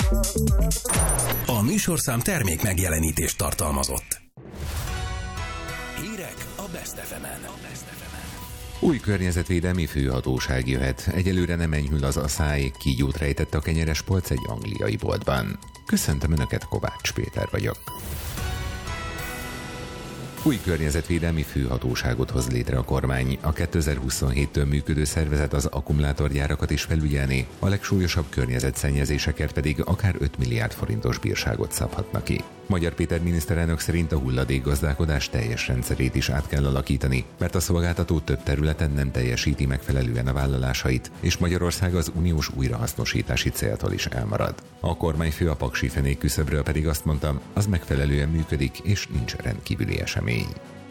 A műsorszám termék megjelenítést tartalmazott. Hírek a Best FM-en. Új környezetvédelmi főhatóság jöhet. Egyelőre nem enyhül az aszály, kígyót rejtett a kenyeres polc egy angliai boltban. Köszöntöm Önöket, Kovács Péter vagyok. Új környezetvédelmi főhatóságot hoz létre a kormány. A 2027-től működő szervezet az akkumulátorgyárakat is felügyelni, a legsúlyosabb környezetszennyezéseket pedig akár 5 milliárd forintos bírságot szabhatnak ki. Magyar Péter miniszterelnök szerint a hulladékgazdálkodás teljes rendszerét is át kell alakítani, mert a szolgáltató több területen nem teljesíti megfelelően a vállalásait, és Magyarország az uniós újrahasznosítási céltól is elmarad. A kormányfő a paksi fenék küszöbről pedig azt mondta, az megfelelően működik, és nincs rendkívüli esemény.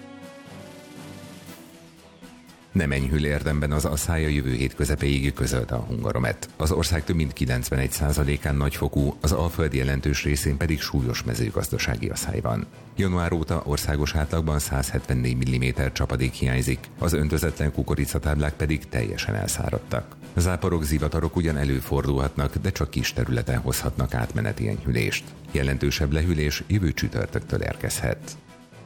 Nem enyhül érdemben az aszály, a jövő hét közepéig közölte a Hungaromet. Az ország több mint 91%-án nagyfokú, az alföld jelentős részén pedig súlyos mezőgazdasági aszály van. Január óta országos átlagban 174 mm csapadék hiányzik, az öntözetlen kukoricatáblák pedig teljesen elszáradtak. Záporok, zivatarok ugyan előfordulhatnak, de csak kis területen hozhatnak átmeneti enyhülést. Jelentősebb lehűlés jövő csütörtöktől érkezhet.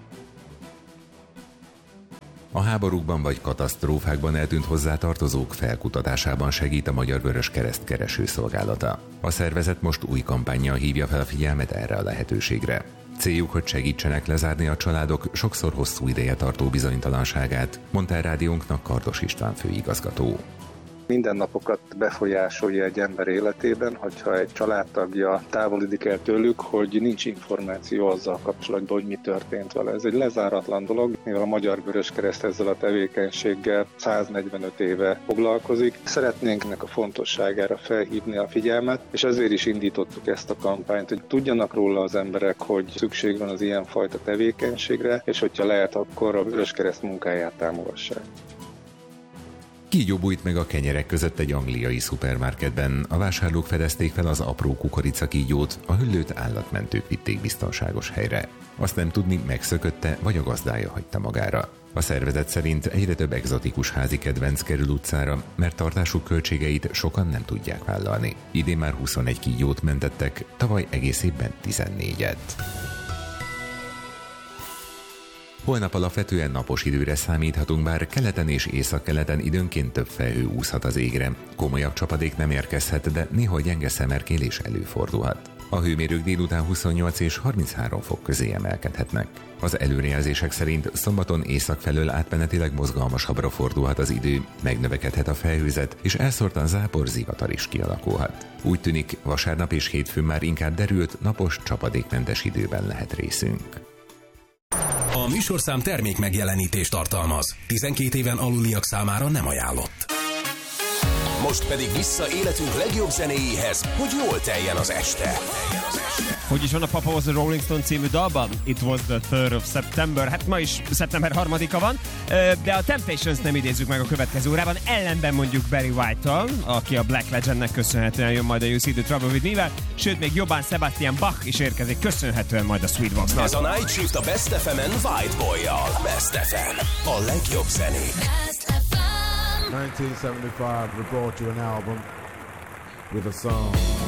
A háborúkban vagy katasztrófákban eltűnt hozzátartozók felkutatásában segít a Magyar Vöröskereszt keresőszolgálata. A szervezet most új kampánnyal hívja fel a figyelmet erre a lehetőségre. Céljuk, hogy segítsenek lezárni a családok sokszor hosszú ideje tartó bizonytalanságát, mondta a rádiónknak Kardos István főigazgató. Mindennapokat befolyásolja egy ember életében, hogyha egy családtagja távolodik el tőlük, hogy nincs információ azzal kapcsolatban, hogy mi történt vele. Ez egy lezáratlan dolog, mivel a Magyar Vöröskereszt ezzel a tevékenységgel 145 éve foglalkozik. Szeretnénk ennek a fontosságára felhívni a figyelmet, és ezért is indítottuk ezt a kampányt, hogy tudjanak róla az emberek, hogy szükség van az ilyenfajta tevékenységre, és hogyha lehet, akkor a Vöröskereszt munkáját támogassák. Kígyó bújt meg a kenyerek között egy angliai szupermarketben. A vásárlók fedezték fel az apró kukoricakígyót, a hüllőt állatmentők vitték biztonságos helyre. Azt nem tudni, megszökötte, vagy a gazdája hagyta magára. A szervezet szerint egyre több egzotikus házi kedvenc kerül utcára, mert tartásuk költségeit sokan nem tudják vállalni. Idén már 21 kígyót mentettek, tavaly egész évben 14-et. Holnap alapvetően napos időre számíthatunk, bár keleten és északkeleten időnként több felhő úszhat az égre. Komolyabb csapadék nem érkezhet, de néha gyenge szemerkélés előfordulhat. A hőmérők délután 28 és 33 fok közé emelkedhetnek. Az előrejelzések szerint szombaton észak felől átmenetileg mozgalmasabbra fordulhat az idő, megnövekedhet a felhőzet, és elszórtan zápor, zivatar is kialakulhat. Úgy tűnik, vasárnap és hétfőn már inkább derült, napos, csapadékmentes időben lehet részünk. A műsorszám termék megjelenítést tartalmaz. 12 éven aluliak számára nem ajánlott. Most pedig vissza életünk legjobb zenéjéhez, hogy jól teljen az este. Hogy is van a Papa Was a Rolling Stone című dalban? It was the 3rd of September. Hát ma is szeptember 3-a van, de a Temptations nem idézzük meg a következő órában. Ellenben mondjuk Barry White-tal, aki a Black Legendnek köszönhetően jön majd a You See the Trouble with Me-vel, sőt még jobban Sebastian Bach is érkezik köszönhetően majd a Sweetbox-nak. Ez a Night Shift a Best FM-en White Boy-jal. Best FM. A legjobb zenék. 1975, we brought you an album with a song